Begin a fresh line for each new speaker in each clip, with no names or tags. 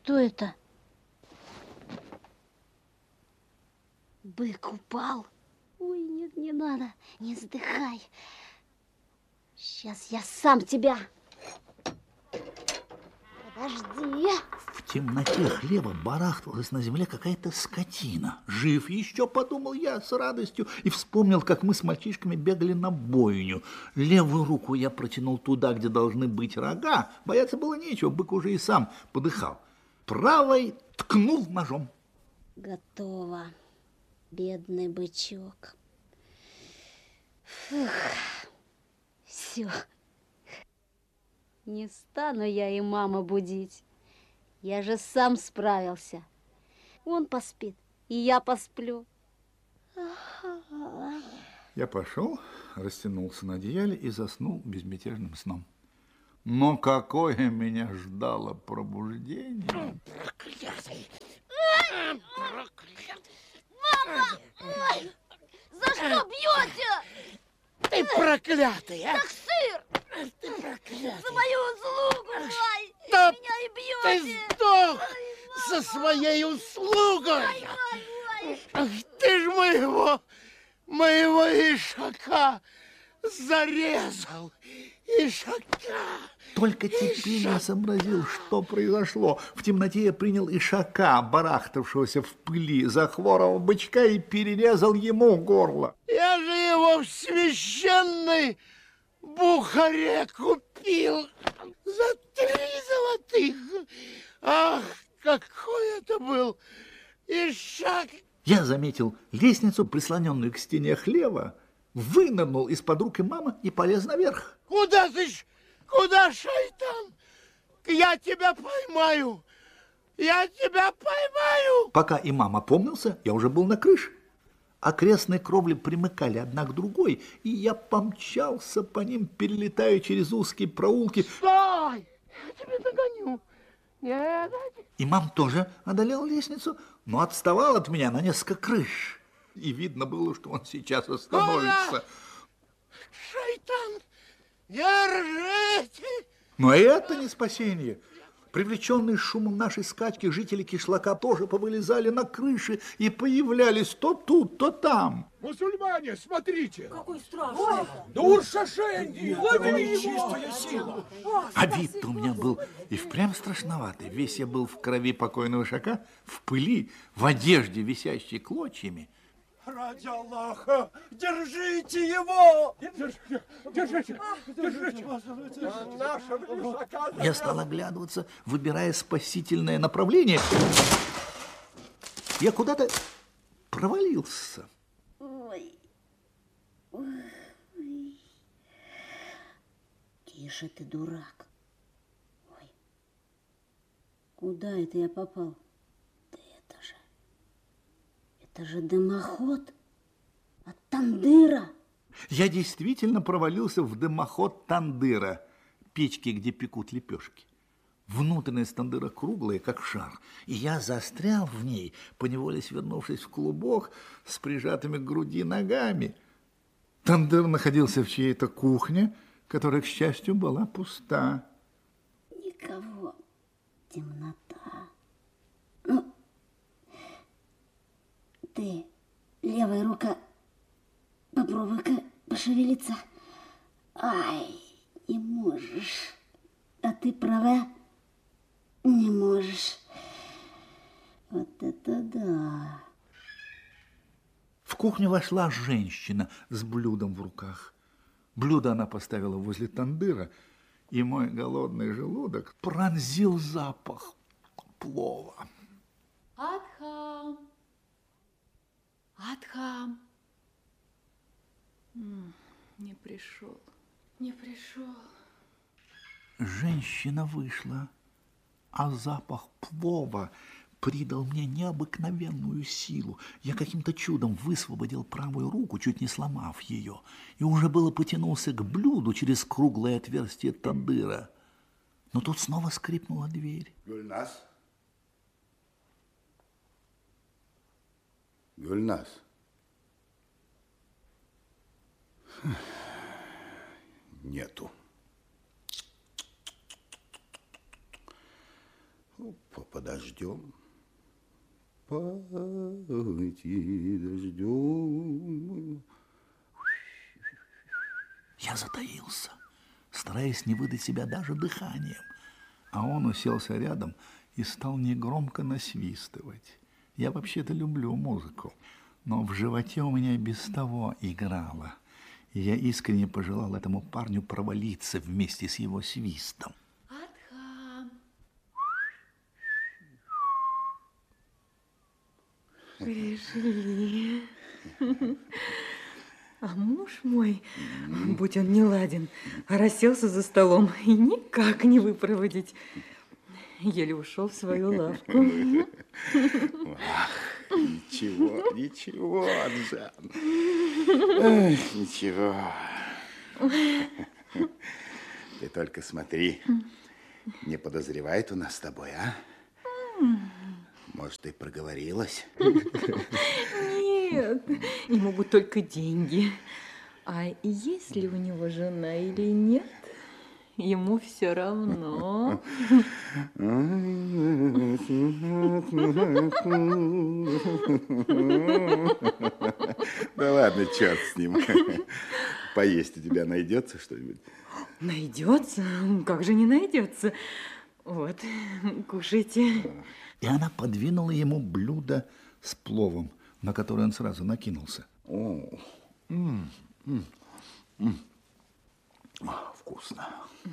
Что это? Бык упал. Ой, нет, не надо. Не вздыхай. Сейчас я сам тебя. Подожди.
В темноте хлеба барахталась на земле какая-то скотина. Жив еще, подумал я с радостью, и вспомнил, как мы с мальчишками бегали на бойню. Левую руку я протянул туда, где должны быть рога. Бояться было нечего, бык уже и сам подыхал. Правой ткнул ножом.
Готово. Бедный бычок. Фух. Все. Не стану я и маму будить. Я же сам справился. Он поспит, и я посплю.
Я пошел, растянулся на одеяле и заснул безмятежным сном. Но какое меня ждало пробуждение.
Проклятый! Проклятый! Мама! Ой! За что бьете?
Ты проклятый, а?
Как сыр!
Ты проклятый!
За мою услугу! Ай!
Да
Меня и бьете!
ты сдох со своей услугой! Ах, ты ж моего Ишака зарезал! Ишака!
Только теперь я сообразил, что произошло. В темноте я принял Ишака, барахтавшегося в пыли, за хворого бычка и перерезал ему горло.
Я же его в священной Бухаре купил за 3 золотых. Ах, какой это был Ишак!
Я заметил лестницу, прислоненную к стене хлева, вынырнул из-под рук мамы и полез наверх.
Куда ты ж? Куда, шайтан? Я тебя поймаю! Я тебя поймаю!
Пока имам опомнился, я уже был на крыше. Окрестные кровли примыкали одна к другой, и я помчался по ним, перелетая через узкие проулки.
Стой! Я тебя догоню. Нет.
Имам тоже одолел лестницу, но отставал от меня на несколько крыш. И видно было, что он сейчас остановится.
Ура! Шайтан! Держите!
Но это не спасение. Привлеченные шумом нашей скачки, жители кишлака тоже повылезали на крыши и появлялись то тут, то там.
Мусульмане, смотрите!
Какой страшный!
Дур-Шашенди! Лови его! Чистая сила!
А вид-то у меня был и впрямь страшноватый. Весь я был в крови покойного Ишака, в пыли, в одежде, висящей клочьями.
Ради Аллаха, держите его! Держите! Нашего Ишака!
Я стал оглядываться, выбирая спасительное направление. Я куда-то провалился.
Ой. Ой. Тише ты, дурак. Ой. Куда это я попал? Это же дымоход от тандыра.
Я действительно провалился в дымоход тандыра, печки, где пекут лепешки. Внутренность тандыра круглая, как шар, и я застрял в ней, поневоле свернувшись в клубок с прижатыми к груди ногами. Тандыр находился в чьей-то кухне, которая, к счастью, была пуста.
Никого. Темнота. Ты, левая рука, попробуй-ка пошевелиться. Ай, не можешь. А ты правая не можешь. Вот это да.
В кухню вошла женщина с блюдом в руках. Блюдо она поставила возле тандыра, и мой голодный желудок пронзил запах плова.
Адхам! Адхам! Не пришел, не пришел.
Женщина вышла, а запах плова придал мне необыкновенную силу. Я каким-то чудом высвободил правую руку, чуть не сломав ее, и уже было потянулся к блюду через круглое отверстие тандыра. Но тут снова скрипнула дверь.
Гульнас? Гульнас? Нету. Подождем. Пойти дождем.
Я затаился, стараясь не выдать себя даже дыханием. А он уселся рядом и стал негромко насвистывать. Я вообще-то люблю музыку, но в животе у меня без того играло. И я искренне пожелал этому парню провалиться вместе с его свистом.
Адхам.
Пришли. А муж мой, будь он не ладен, расселся за столом и никак не выпроводить. Еле ушел в свою лавку.
Ах, ничего, ничего, Анжан. Эх, ничего. Ты только смотри, не подозревает у нас с тобой, а? Может, ты проговорилась?
Нет, ему будут только деньги. А есть ли у него жена или нет, ему все равно.
Да ладно, черт с ним. Поесть у тебя найдется что-нибудь?
Найдется? Как же не найдется? Вот, кушайте.
И она подвинула ему блюдо с пловом, на которое он сразу накинулся.
Вкусно.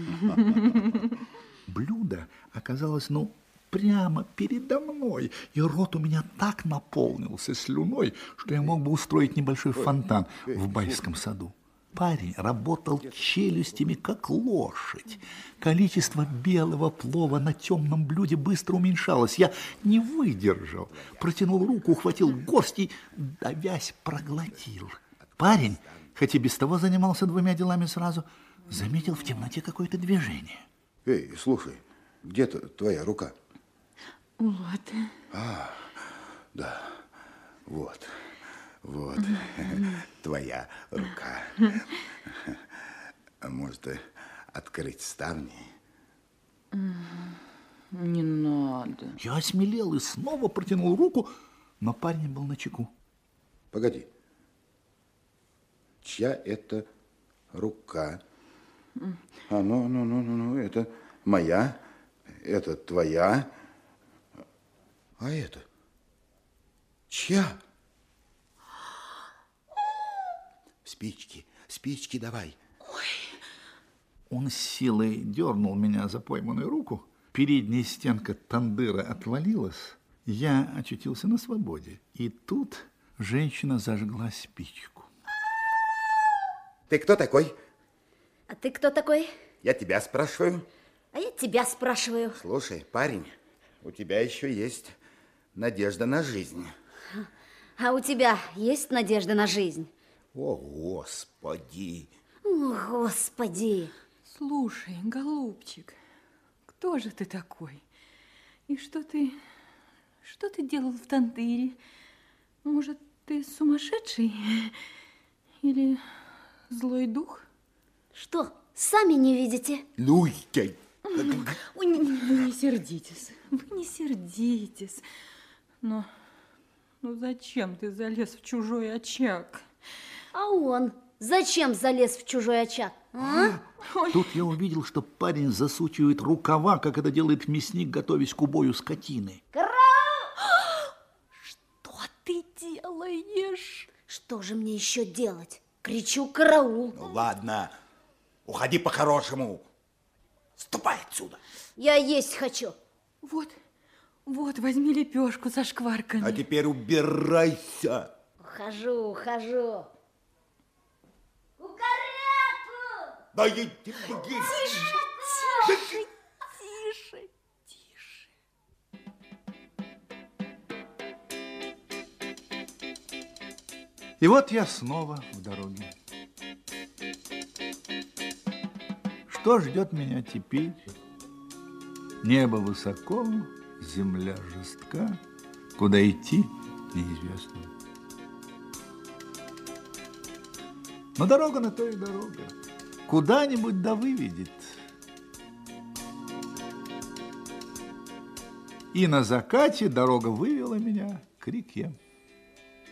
Блюдо оказалось, прямо передо мной, и рот у меня так наполнился слюной, что я мог бы устроить небольшой фонтан в Байском саду. Парень работал челюстями, как лошадь. Количество белого плова на темном блюде быстро уменьшалось. Я не выдержал, протянул руку, ухватил горсть и, давясь, проглотил. Парень, хоть и без того занимался двумя делами сразу, заметил в темноте какое-то движение.
Эй, слушай, где-то твоя рука?
Вот.
А, да, вот. Вот, твоя рука. А может, открыть ставни?
Не надо.
Я осмелел и снова протянул руку, но парень был начеку.
Погоди. Чья это рука? Это моя, это твоя. А это чья? Спички, спички давай.
Он с силой дернул меня за пойманную руку. Передняя стенка тандыра отвалилась. Я очутился на свободе. И тут женщина зажгла спичку.
Ты кто такой?
А ты кто такой?
Я тебя спрашиваю.
А я тебя спрашиваю.
Слушай, парень, у тебя еще есть надежда на жизнь.
А у тебя есть надежда на жизнь?
О, Господи!
О, Господи!
Слушай, голубчик, кто же ты такой? И что ты делал в тандыре? Может, ты сумасшедший? Или злой дух?
Что, сами не видите?
Ну,
Ой, вы не сердитесь, Но зачем ты залез в чужой очаг?
А он зачем залез в чужой очаг? А?
Тут я увидел, что парень засучивает рукава, как это делает мясник, готовясь к убою скотины.
Что ты делаешь?
Что же мне еще делать? Кричу: караул!
Ну, ладно, уходи по-хорошему. Ступай отсюда.
Я есть хочу.
Вот, возьми лепешку со шкварками.
А теперь убирайся.
Ухожу. Кукаряку!
Да иди, беги.
Тише.
И вот я снова в дороге. Что ждет меня теперь? Небо высоко, земля жестка, куда идти неизвестно. Но дорога на то и дорога. Куда-нибудь да выведет. И на закате дорога вывела меня к реке.